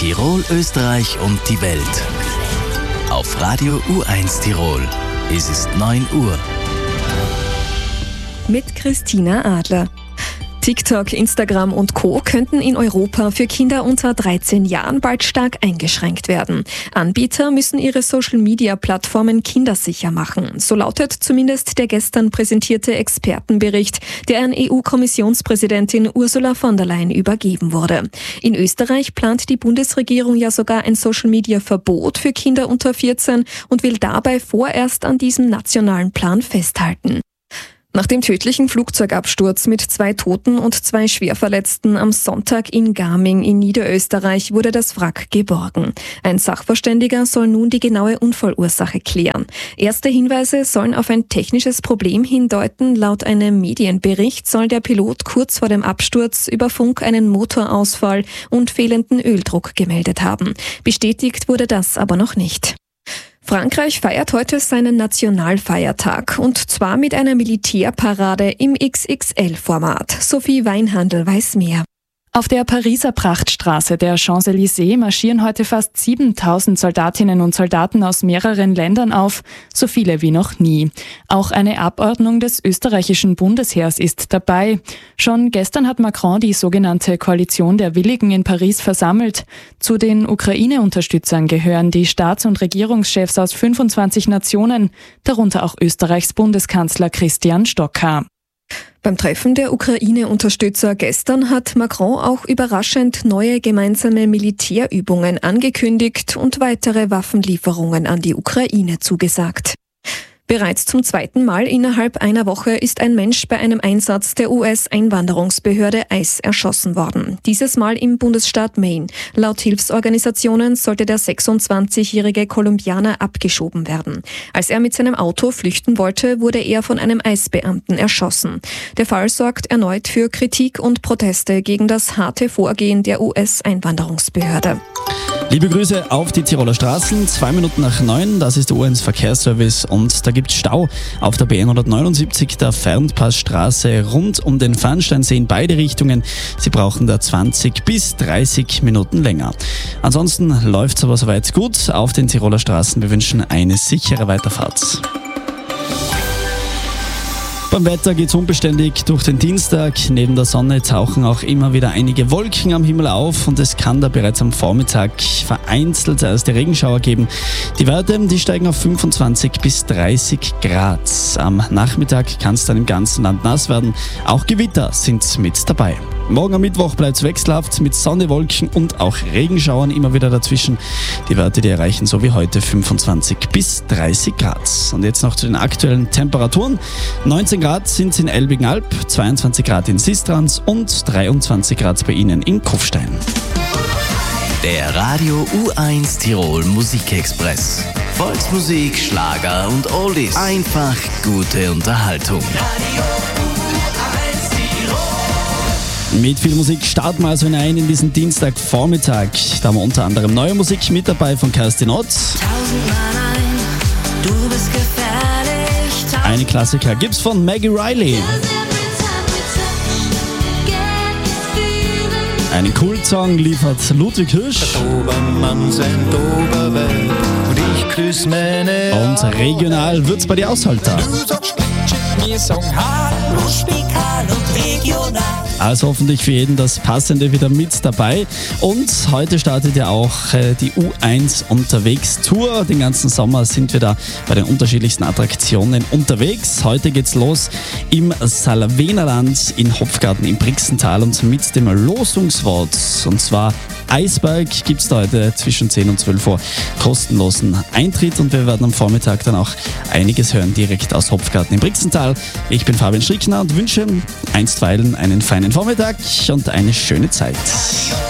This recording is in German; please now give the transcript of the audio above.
Tirol, Österreich und die Welt. Auf Radio U1 Tirol. Es ist 9 Uhr. Mit Christina Adler. TikTok, Instagram und Co. könnten in Europa für Kinder unter 13 Jahren bald stark eingeschränkt werden. Anbieter müssen ihre Social-Media-Plattformen kindersicher machen. So lautet zumindest der gestern präsentierte Expertenbericht, der an EU-Kommissionspräsidentin Ursula von der Leyen übergeben wurde. In Österreich plant die Bundesregierung ja sogar ein Social-Media-Verbot für Kinder unter 14 und will dabei vorerst an diesem nationalen Plan festhalten. Nach dem tödlichen Flugzeugabsturz mit 2 Toten und 2 Schwerverletzten am Sonntag in Gaming in Niederösterreich wurde das Wrack geborgen. Ein Sachverständiger soll nun die genaue Unfallursache klären. Erste Hinweise sollen auf ein technisches Problem hindeuten. Laut einem Medienbericht soll der Pilot kurz vor dem Absturz über Funk einen Motorausfall und fehlenden Öldruck gemeldet haben. Bestätigt wurde das aber noch nicht. Frankreich feiert heute seinen Nationalfeiertag und zwar mit einer Militärparade im XXL-Format. Sophie Weinhandel weiß mehr. Auf der Pariser Prachtstraße der Champs-Élysées marschieren heute fast 7000 Soldatinnen und Soldaten aus mehreren Ländern auf, so viele wie noch nie. Auch eine Abordnung des österreichischen Bundesheers ist dabei. Schon gestern hat Macron die sogenannte Koalition der Willigen in Paris versammelt. Zu den Ukraine-Unterstützern gehören die Staats- und Regierungschefs aus 25 Nationen, darunter auch Österreichs Bundeskanzler Christian Stocker. Beim Treffen der Ukraine-Unterstützer gestern hat Macron auch überraschend neue gemeinsame Militärübungen angekündigt und weitere Waffenlieferungen an die Ukraine zugesagt. Bereits zum 2. Mal innerhalb einer Woche ist ein Mensch bei einem Einsatz der US-Einwanderungsbehörde ICE erschossen worden. Dieses Mal im Bundesstaat Maine. Laut Hilfsorganisationen sollte der 26-jährige Kolumbianer abgeschoben werden. Als er mit seinem Auto flüchten wollte, wurde er von einem ICE-Beamten erschossen. Der Fall sorgt erneut für Kritik und Proteste gegen das harte Vorgehen der US-Einwanderungsbehörde. Liebe Grüße auf die Tiroler Straßen, 2 Minuten nach 9, das ist der U1 Verkehrsservice und da gibt's Stau auf der B179, der Fernpassstraße rund um den Farnsteinsee in beide Richtungen. Sie brauchen da 20 bis 30 Minuten länger. Ansonsten läuft's aber soweit gut auf den Tiroler Straßen. Wir wünschen eine sichere Weiterfahrt. Beim Wetter geht's unbeständig durch den Dienstag. Neben der Sonne tauchen auch immer wieder einige Wolken am Himmel auf und es kann da bereits am Vormittag vereinzelt erste Regenschauer geben. Die Werte, die steigen auf 25 bis 30 Grad. Am Nachmittag kann es dann im ganzen Land nass werden. Auch Gewitter sind mit dabei. Morgen am Mittwoch bleibt es wechselhaft mit Sonne, Wolken und auch Regenschauern immer wieder dazwischen. Die Werte, die erreichen so wie heute 25 bis 30 Grad. Und jetzt noch zu den aktuellen Temperaturen. 19 Grad sind es in Elbigen-Alb, 22 Grad in Sistrans und 23 Grad bei Ihnen in Kufstein. Der Radio U1 Tirol Musikexpress. Volksmusik, Schlager und Oldies. Einfach gute Unterhaltung. Mit viel Musik starten wir also hinein in diesen Dienstagvormittag. Da haben wir unter anderem neue Musik mit dabei von Kerstin Ott. Eine Klassiker gibt's von Maggie Riley. Einen Kultsong liefert Ludwig Hirsch. Und regional wird's bei dir Aushalter. Also hoffentlich für jeden das Passende wieder mit dabei. Und heute startet ja auch die U1 Unterwegs Tour. Den ganzen Sommer sind wir da bei den unterschiedlichsten Attraktionen unterwegs. Heute geht's los im Salvenerland in Hopfgarten im Brixental und mit dem Losungswort. Und zwar Eisberg gibt's da heute zwischen 10 und 12 Uhr kostenlosen Eintritt und wir werden am Vormittag dann auch einiges hören direkt aus Hopfgarten im Brixental. Ich bin Fabian Strickner und wünsche einstweilen einen feinen Vormittag und eine schöne Zeit.